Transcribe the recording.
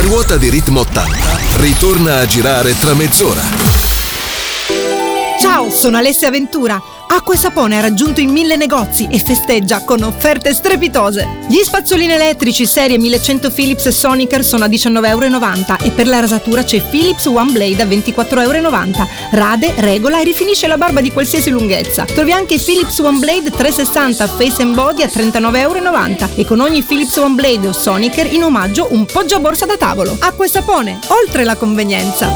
ruota di Ritmo 80 ritorna a girare tra mezz'ora. Ciao, sono Alessia Ventura. Acqua e Sapone ha raggiunto i 1000 negozi e festeggia con offerte strepitose. Gli spazzolini elettrici serie 1100 Philips e Sonicare sono a €19,90 e per la rasatura c'è Philips One Blade a €24,90. Rade, regola e rifinisce la barba di qualsiasi lunghezza. Trovi anche Philips One Blade 360 Face and Body a €39,90 e con ogni Philips One Blade o Sonicare in omaggio un poggiaborsa da tavolo. Acqua e Sapone, oltre la convenienza.